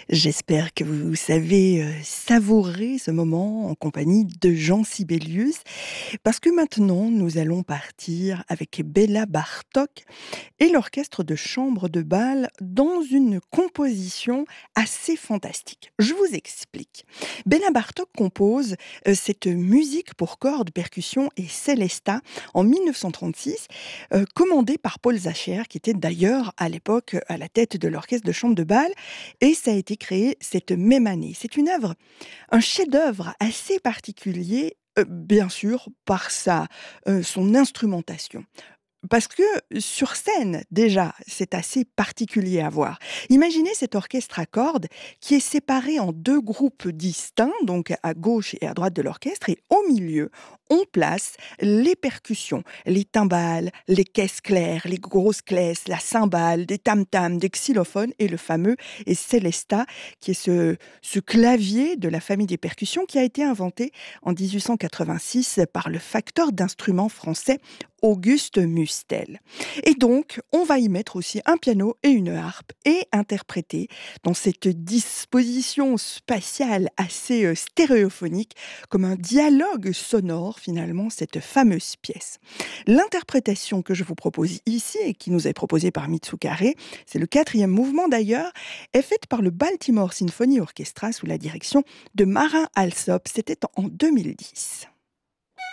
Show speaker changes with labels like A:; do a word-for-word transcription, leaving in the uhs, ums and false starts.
A: J'espère que vous savez euh, savourer ce moment en compagnie de Jean Sibelius, parce que maintenant nous allons partir avec Béla Bartók et l'orchestre de chambre de Bâle dans une composition assez fantastique. Je vous explique. Béla Bartók compose euh, cette musique pour cordes, percussions et célesta en mille neuf cent trente-six, euh, commandée par Paul Zacher, qui était d'ailleurs à l'époque à la tête de l'orchestre de chambre de Bâle, et ça a été créé cette même année. C'est une œuvre, un chef-d'œuvre assez particulier, euh, bien sûr, par sa, euh, son instrumentation. Parce que sur scène, déjà, c'est assez particulier à voir. Imaginez cet orchestre à cordes qui est séparé en deux groupes distincts, donc à gauche et à droite de l'orchestre, et au milieu, on place les percussions, les timbales, les caisses claires, les grosses caisses, la cymbale, des tam-tams, des xylophones et le fameux et célesta, qui est ce, ce clavier de la famille des percussions qui a été inventé en dix-huit cent quatre-vingt-six par le facteur d'instruments français Auguste Mustel. Et donc, on va y mettre aussi un piano et une harpe et interpréter dans cette disposition spatiale assez euh, stéréophonique comme un dialogue sonore finalement cette fameuse pièce. L'interprétation que je vous propose ici et qui nous est proposée par Mitsukare, c'est le quatrième mouvement d'ailleurs, est faite par le Baltimore Symphony Orchestra sous la direction de Marin Alsop. C'était en deux mille dix.